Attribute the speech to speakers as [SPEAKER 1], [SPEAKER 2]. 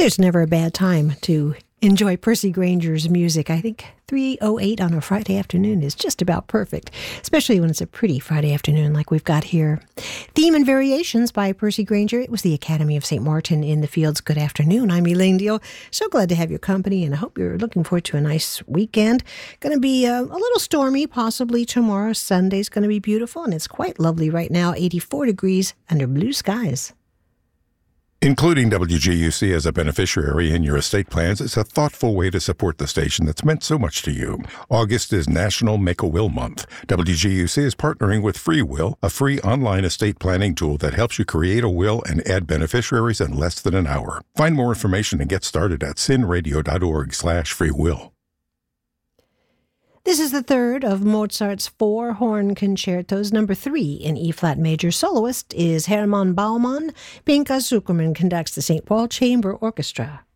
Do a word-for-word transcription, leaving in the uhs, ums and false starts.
[SPEAKER 1] there's never a bad time to enjoy Percy Granger's music. I think three oh eight on a Friday afternoon is just about perfect, especially when it's a pretty Friday afternoon like we've got here. Theme and Variations by Percy Granger. It was the Academy of Saint Martin in the Fields. Good afternoon. I'm Elaine Deal. So glad to have your company, and I hope you're looking forward to a nice weekend. Going to be uh, a little stormy possibly tomorrow. Sunday's going to be beautiful, and it's quite lovely right now, eighty-four degrees under blue skies.
[SPEAKER 2] Including W G U C as a beneficiary in your estate plans is a thoughtful way to support the station that's meant so much to you. August is National Make-A-Will Month. W G U C is partnering with Free Will, a free online estate planning tool that helps you create a will and add beneficiaries in less than an hour. Find more information and get started at sinradio.org slash free will.
[SPEAKER 1] This is the third of Mozart's four horn concertos. Number three in E-flat major. Soloist is Hermann Baumann. Pinka Zuckerman conducts the Saint Paul Chamber Orchestra.